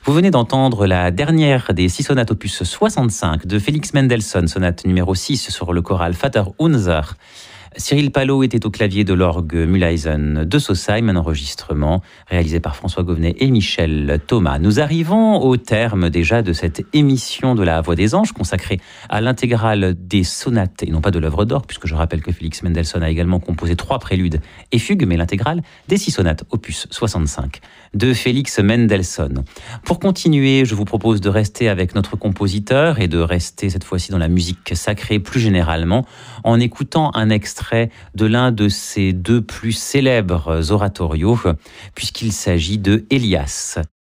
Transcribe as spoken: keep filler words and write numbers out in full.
Vous venez d'entendre la dernière des six sonates opus soixante-cinq de Félix Mendelssohn, sonate numéro six sur le choral Vater Unser. Cyril Palot était au clavier de l'orgue Mühlhausen de Sausheim, un enregistrement réalisé par François Gauvenet et Michel Thomas. Nous arrivons au terme déjà de cette émission de la Voix des Anges consacrée à l'intégrale des sonates, et non pas de l'œuvre d'orgue, puisque je rappelle que Félix Mendelssohn a également composé trois préludes et fugues, mais l'intégrale des six sonates opus soixante-cinq de Félix Mendelssohn. Pour continuer, je vous propose de rester avec notre compositeur et de rester cette fois-ci dans la musique sacrée plus généralement en écoutant un extrait de l'un de ses deux plus célèbres oratorios, puisqu'il s'agit de Elias.